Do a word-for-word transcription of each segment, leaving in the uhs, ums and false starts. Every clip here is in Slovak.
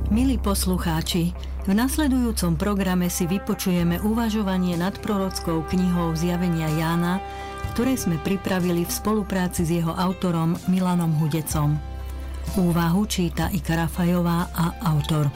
Milí poslucháči, v nasledujúcom programe si vypočujeme uvažovanie nad prorockou knihou Zjavenia Jána, ktoré sme pripravili v spolupráci s jeho autorom Milanom Hudecom. Úvahu číta Ika Rafajová a autor.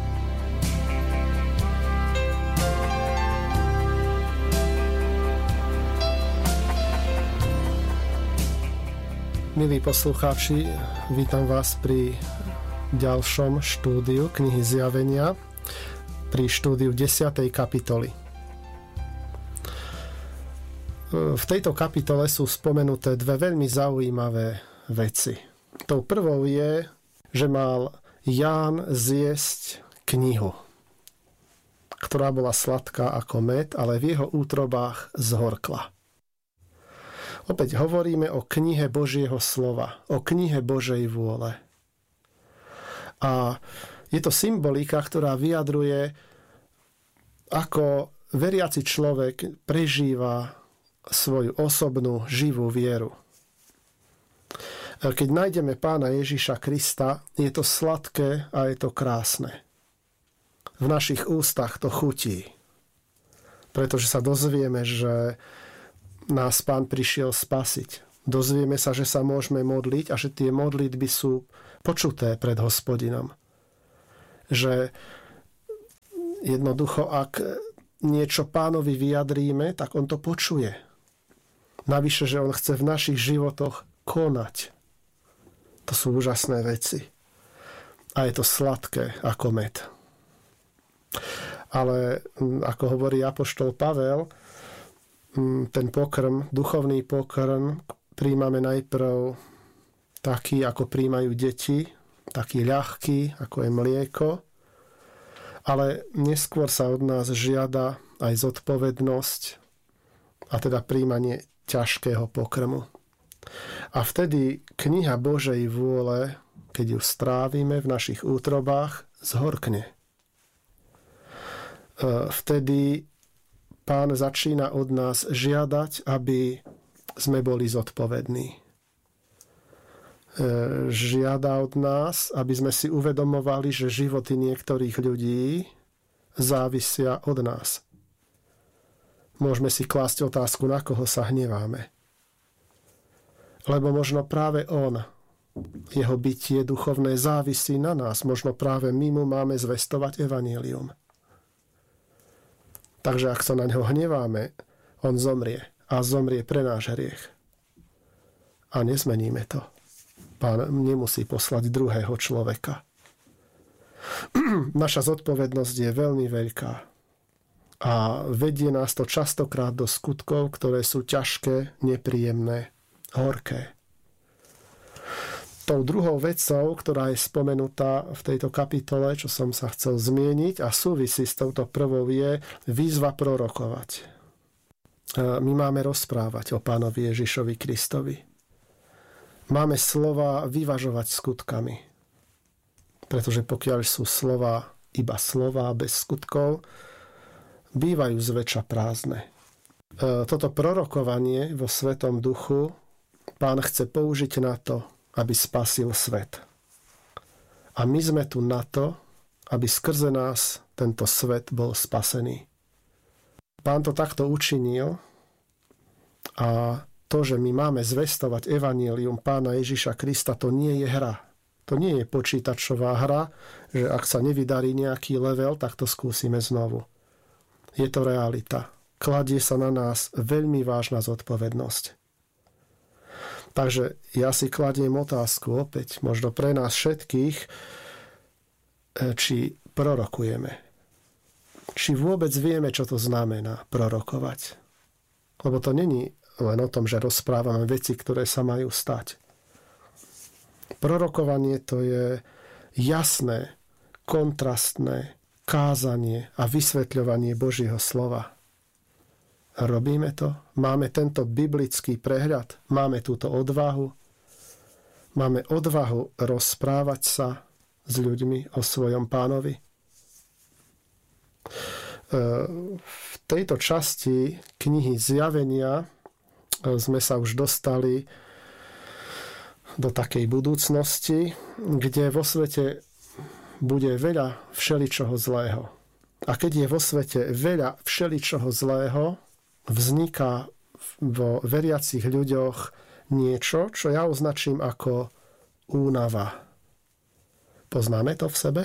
Milí poslucháči, vítam vás pri ďalšom štúdiu knihy Zjavenia, pri štúdiu desiatej kapitoly. V tejto kapitole sú spomenuté dve veľmi zaujímavé veci. Tou prvou je, že mal Ján zjesť knihu, ktorá bola sladká ako med, ale v jeho útrobách zhorkla. Opäť hovoríme o knihe Božieho slova, o knihe Božej vôle. A je to symbolika, ktorá vyjadruje, ako veriaci človek prežíva svoju osobnú živú vieru. Keď nájdeme Pána Ježiša Krista, je to sladké a je to krásne. V našich ústach to chutí, pretože sa dozvieme, že nás Pán prišiel spasiť. Dozvieme sa, že sa môžeme modliť a že tie modlitby sú počuté pred Hospodinom. Že jednoducho, ak niečo Pánovi vyjadríme, tak on to počuje. Navyše, že on chce v našich životoch konať. To sú úžasné veci. A je to sladké ako med. Ale ako hovorí apoštol Pavel, ten pokrm, duchovný pokrm, príjmame najprv taký, ako príjmajú deti, taký ľahký, ako je mlieko, ale neskôr sa od nás žiada aj zodpovednosť, a teda príjmanie ťažkého pokrmu. A vtedy kniha Božej vôle, keď ju strávime v našich útrobách, zhorkne. Vtedy Pán začína od nás žiadať, aby sme boli zodpovední. Žiada od nás, aby sme si uvedomovali, že životy niektorých ľudí závisia od nás. Môžeme si klásť otázku, na koho sa hneváme. Lebo možno práve on, jeho bytie duchovné závisí na nás. Možno práve my mu máme zvestovať evanjelium. Takže ak sa na ňo hneváme, on zomrie. A zomrie pre náš hriech. A nezmeníme to. Pán nemusí poslať druhého človeka. Naša zodpovednosť je veľmi veľká. A vedie nás to častokrát do skutkov, ktoré sú ťažké, nepríjemné, horké. Tou druhou vecou, ktorá je spomenutá v tejto kapitole, čo som sa chcel zmieniť a súvisí s touto prvou, je výzva prorokovať. My máme rozprávať o Pánovi Ježišovi Kristovi. Máme slova vyvažovať skutkami. Pretože pokiaľ sú slova iba slova bez skutkov, bývajú zväčša prázdne. Toto prorokovanie vo Svetom Duchu Pán chce použiť na to, aby spasil svet. A my sme tu na to, aby skrze nás tento svet bol spasený. Pán to takto učinil a to, že my máme zvestovať evanjelium Pána Ježiša Krista, to nie je hra. To nie je počítačová hra, že ak sa nevydarí nejaký level, tak to skúsime znovu. Je to realita. Kladie sa na nás veľmi vážna zodpovednosť. Takže ja si kladiem otázku opäť, možno pre nás všetkých, či prorokujeme. Či vôbec vieme, čo to znamená prorokovať. Lebo to není len o tom, že rozprávame veci, ktoré sa majú stať. Prorokovanie to je jasné, kontrastné kázanie a vysvetľovanie Božieho slova. Robíme to? Máme tento biblický prehľad? Máme túto odvahu? Máme odvahu rozprávať sa s ľuďmi o svojom Pánovi? V tejto časti knihy Zjavenia sme sa už dostali do takej budúcnosti, kde vo svete bude veľa všeličoho zlého. A keď je vo svete veľa všeličoho zlého, vzniká vo veriacich ľuďoch niečo, čo ja označím ako únava. Poznáme to v sebe?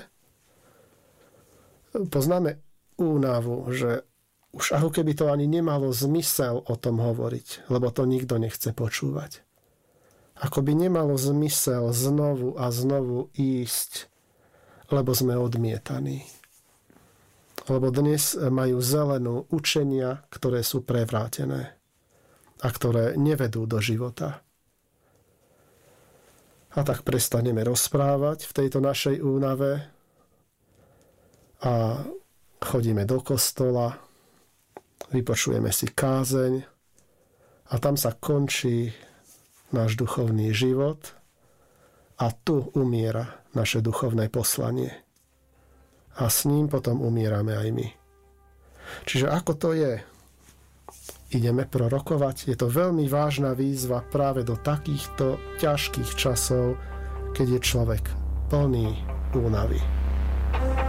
Poznáme únavu, že už ako keby to ani nemalo zmysel o tom hovoriť, lebo to nikto nechce počúvať. Ako by nemalo zmysel znovu a znovu ísť, lebo sme odmietaní. Lebo dnes majú zelenú učenia, ktoré sú prevrátené a ktoré nevedú do života. A tak prestaneme rozprávať v tejto našej únave a chodíme do kostola, vypočujeme si kázeň a tam sa končí náš duchovný život a tu umiera naše duchovné poslanie. A s ním potom umierame aj my. Čiže ako to je? Ideme prorokovať. Je to veľmi vážna výzva práve do takýchto ťažkých časov, keď je človek plný únavy.